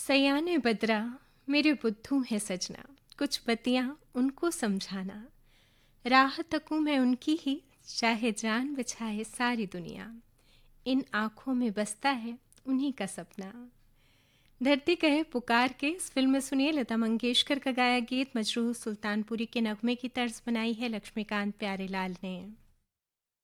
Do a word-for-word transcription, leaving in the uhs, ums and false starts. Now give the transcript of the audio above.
सयाने बदरा मेरे बुद्धू है सजना, कुछ बतियां उनको समझाना। राह तकूं मैं उनकी ही, चाहे जान बिछाए सारी दुनिया। इन आँखों में बसता है उन्हीं का सपना। धरती कहे पुकार के इस फिल्म में सुनिए लता मंगेशकर का गाया गीत। मजरूह सुल्तानपुरी के नगमे की तर्ज बनाई है लक्ष्मीकांत प्यारेलाल ने।